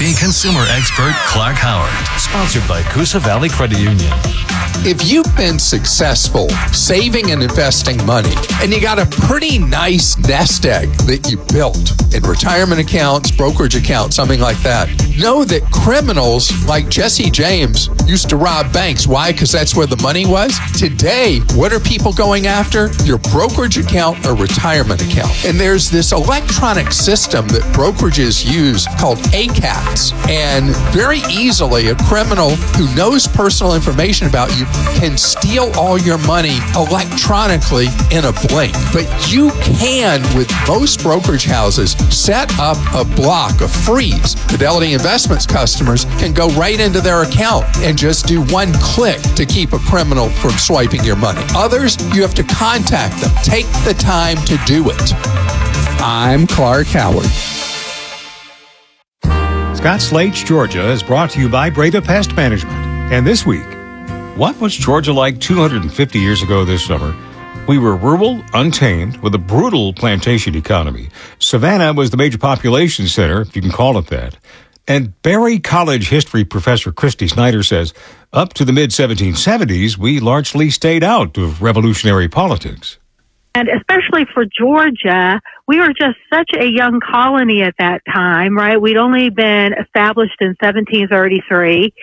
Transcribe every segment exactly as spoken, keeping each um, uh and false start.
P consumer expert Clark Howard. Sponsored by Coosa Valley Credit Union. If you've been successful saving and investing money, and you got a pretty nice nest egg that you built in retirement accounts, brokerage accounts, something like that, know that criminals like Jesse James used to rob banks. Why? Because that's where the money was. Today, what are people going after? Your brokerage account or retirement account. And there's this electronic system that brokerages use called A CATS. And very easily, a criminal who knows personal information about you can steal all your money electronically in a blink. But you can, with most brokerage houses, set up a block, a freeze. Fidelity Investments customers can go right into their account and just do one click to keep a criminal from swiping your money. Others, you have to contact them. Take the time to do it. I'm Clark Howard. Scott Slate's Georgia is brought to you by Breda Pest Management. And this week, what was Georgia like two hundred fifty years ago this summer? We were rural, untamed, with a brutal plantation economy. Savannah was the major population center, if you can call it that. And Berry College history professor Christy Snyder says, up to the mid seventeen seventies, we largely stayed out of revolutionary politics. And especially for Georgia, we were just such a young colony at that time, right? We'd only been established in seventeen thirty-three.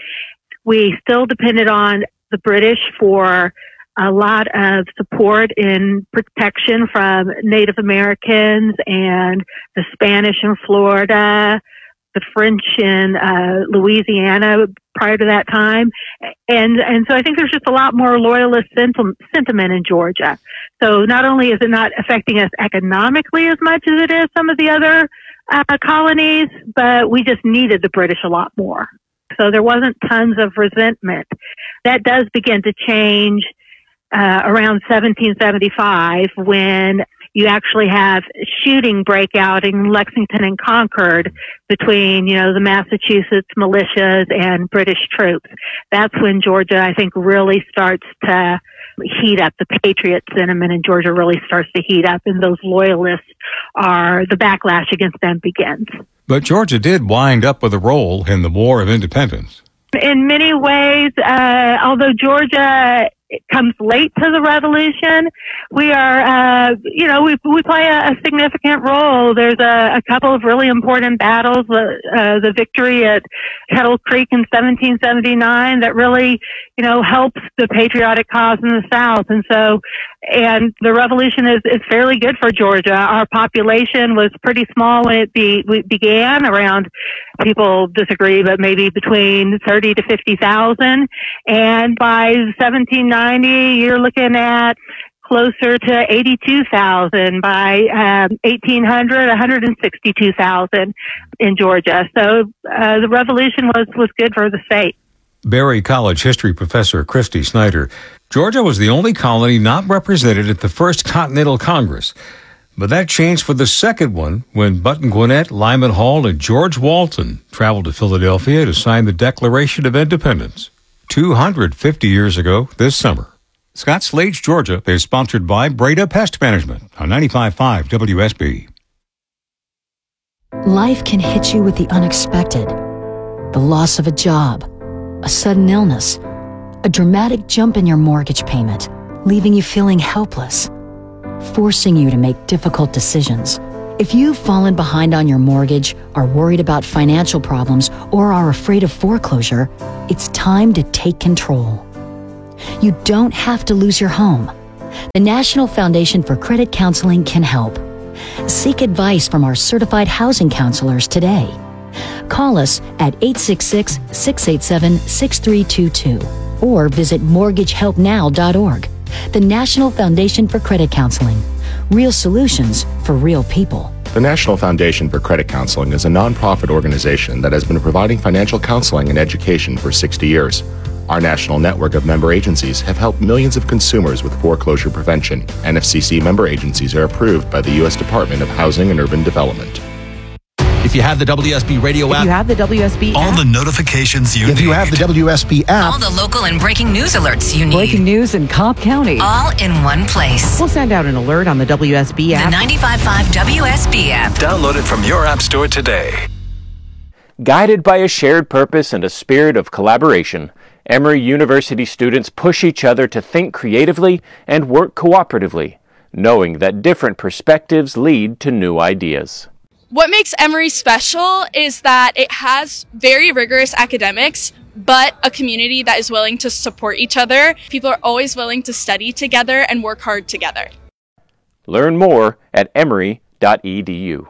We still depended on the British for a lot of support in protection from Native Americans and the Spanish in Florida, the French in uh, Louisiana prior to that time. And and so I think there's just a lot more loyalist senti- sentiment in Georgia. So not only is it not affecting us economically as much as it is some of the other uh, colonies, but we just needed the British a lot more. So there wasn't tons of resentment. That does begin to change uh, around seventeen seventy-five when you actually have shooting break out in Lexington and Concord between, you know, the Massachusetts militias and British troops. That's when Georgia, I think, really starts to heat up. The patriot sentiment in Georgia really starts to heat up, and those loyalists are, the backlash against them begins. But Georgia did wind up with a role in the War of Independence. In many ways, uh, although Georgia comes late to the revolution, we are, uh, you know, we we play a, a significant role. There's a, a couple of really important battles, uh, uh, the victory at Kettle Creek in seventeen seventy-nine that really, you know, helps the patriotic cause in the South. And so, and the revolution is, is fairly good for Georgia. Our population was pretty small when it be, we began, around, people disagree, but maybe between thirty to fifty thousand. And by seventeen ninety, you're looking at closer to eighty-two thousand. By um, eighteen hundred, one hundred sixty-two thousand in Georgia. So uh, the revolution was, was good for the state. Berry College history professor Christy Snyder. Georgia was the only colony not represented at the first Continental Congress. But that changed for the second one when Button Gwinnett, Lyman Hall, and George Walton traveled to Philadelphia to sign the Declaration of Independence. two hundred fifty years ago this summer. Scott Slate's Georgia is sponsored by Breda Pest Management on ninety-five point five W S B. Life can hit you with the unexpected. The loss of a job, a sudden illness, a dramatic jump in your mortgage payment, leaving you feeling helpless, forcing you to make difficult decisions. If you've fallen behind on your mortgage, are worried about financial problems, or are afraid of foreclosure, it's time to take control. You don't have to lose your home. The National Foundation for Credit Counseling can help. Seek advice from our certified housing counselors today. Call us at eight six six, six eight seven, six three two two or visit mortgage help now dot org. The National Foundation for Credit Counseling. Real solutions for real people. The National Foundation for Credit Counseling is a nonprofit organization that has been providing financial counseling and education for sixty years. Our national network of member agencies have helped millions of consumers with foreclosure prevention. N F C C member agencies are approved by the U S Department of Housing and Urban Development. If you have the W S B radio if app, if you have the W S B all app, the notifications you if need. you have the W S B app, all the local and breaking news alerts you need. Breaking news in Cobb County. All in one place. We'll send out an alert on the W S B app. The ninety-five point five W S B app. Download it from your app store today. Guided by a shared purpose and a spirit of collaboration, Emory University students push each other to think creatively and work cooperatively, knowing that different perspectives lead to new ideas. What makes Emory special is that it has very rigorous academics, but a community that is willing to support each other. People are always willing to study together and work hard together. Learn more at emory dot e d u.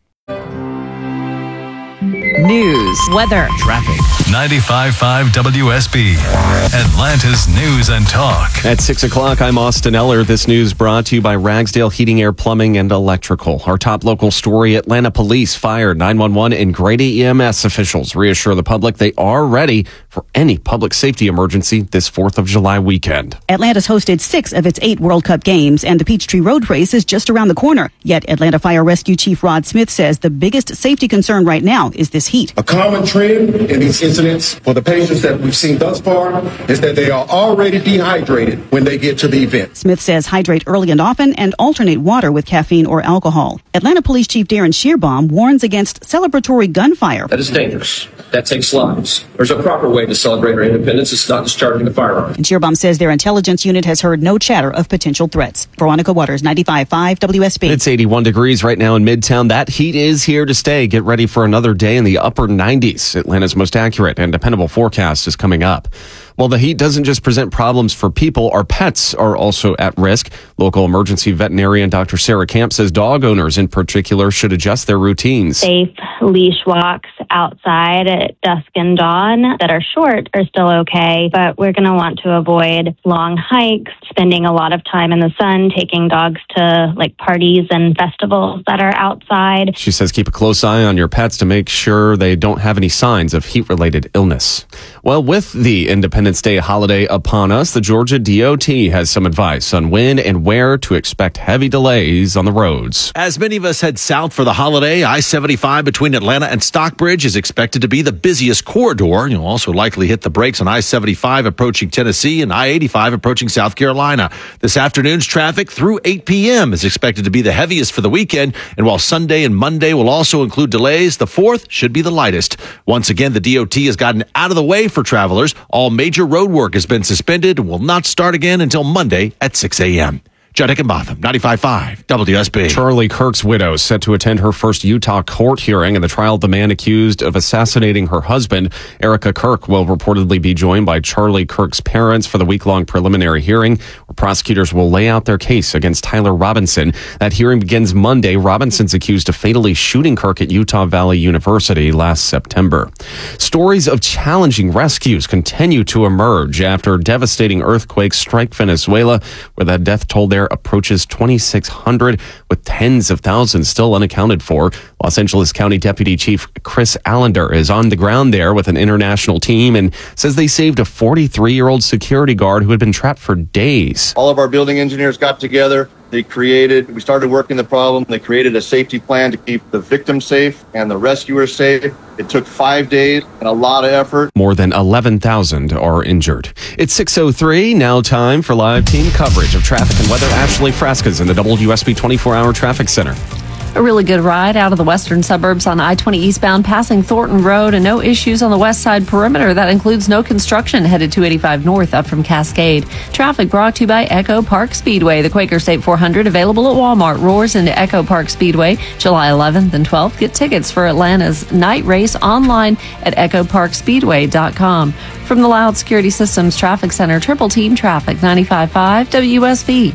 News, weather, Traffic. ninety-five point five W S B, Atlanta's News and Talk. At six o'clock, I'm Austin Eller. This news brought to you by Ragsdale Heating, Air, Plumbing, and Electrical. Our top local story, Atlanta Police, Fire, nine one one, and Grady E M S officials reassure the public they are ready for any public safety emergency this fourth of July weekend. Atlanta's hosted six of its eight World Cup games, and the Peachtree Road Race is just around the corner. Yet Atlanta Fire Rescue Chief Rod Smith says the biggest safety concern right now is this heat. A common trend in these incidents for the patients that we've seen thus far is that they are already dehydrated when they get to the event. Smith says hydrate early and often and alternate water with caffeine or alcohol. Atlanta Police Chief Darren Shearbaum warns against celebratory gunfire. That is dangerous. That takes lives. There's a proper way to celebrate our independence. It's not discharging a firearm. And Shearbaum says their intelligence unit has heard no chatter of potential threats. Veronica Waters, ninety-five point five W S B. It's eighty-one degrees right now in Midtown. That heat is here to stay. Get ready for another day in the upper nineties. Atlanta's most accurate and dependable forecast is coming up. Well, the heat doesn't just present problems for people. Our pets are also at risk. Local emergency veterinarian Doctor Sarah Camp says dog owners in particular should adjust their routines. Safe leash walks outside at dusk and dawn that are short are still okay, but we're going to want to avoid long hikes, spending a lot of time in the sun, taking dogs to like parties and festivals that are outside. She says keep a close eye on your pets to make sure they don't have any signs of heat-related illness. Well, with the Independence Day holiday upon us, the Georgia D O T has some advice on when and where to expect heavy delays on the roads. As many of us head south for the holiday, I seventy-five between Atlanta and Stockbridge is expected to be the busiest corridor. You'll also likely hit the brakes on I seventy-five approaching Tennessee and I eighty-five approaching South Carolina. This afternoon's traffic through eight p.m. is expected to be the heaviest for the weekend, and while Sunday and Monday will also include delays, the fourth should be the lightest. Once again, the D O T has gotten out of the way for travelers. All major road work has been suspended and will not start again until Monday at six a.m. Judd Hickenbotham, ninety-five point five W S B. Charlie Kirk's widow is set to attend her first Utah court hearing in the trial of the man accused of assassinating her husband. Erica Kirk will reportedly be joined by Charlie Kirk's parents for the week-long preliminary hearing, where prosecutors will lay out their case against Tyler Robinson. That hearing begins Monday. Robinson's accused of fatally shooting Kirk at Utah Valley University last September. Stories of challenging rescues continue to emerge after devastating earthquakes strike Venezuela, where the death toll there approaches twenty-six hundred, with tens of thousands still unaccounted for. Los Angeles County Deputy Chief Chris Allender is on the ground there with an international team and says they saved a forty-three-year-old security guard who had been trapped for days. All of our building engineers got together. They created, we started working the problem. They created a safety plan to keep the victim safe and the rescuer safe. It took five days and a lot of effort. More than eleven thousand are injured. It's six oh three, now time for live team coverage of traffic and weather. Ashley Frascas in the W S B twenty-four hour Traffic Center. A really good ride out of the western suburbs on I twenty eastbound passing Thornton Road, and no issues on the west side perimeter. That includes no construction headed two eighty-five north up from Cascade. Traffic brought to you by Echo Park Speedway. The Quaker State four hundred available at Walmart roars into Echo Park Speedway July eleventh and twelfth. Get tickets for Atlanta's night race online at echo park speedway dot com. From the Loud Security Systems Traffic Center, Triple Team Traffic, ninety-five point five W S B.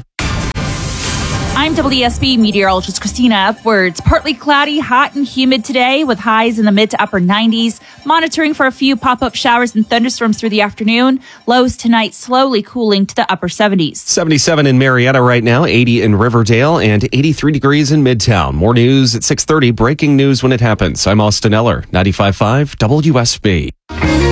I'm W S B meteorologist Christina Upwards. Partly cloudy, hot and humid today with highs in the mid to upper nineties. Monitoring for a few pop-up showers and thunderstorms through the afternoon. Lows tonight slowly cooling to the upper seventies. seventy-seven in Marietta right now, eighty in Riverdale, and eighty-three degrees in Midtown. More news at six thirty. Breaking news when it happens. I'm Austin Eller, ninety-five point five W S B.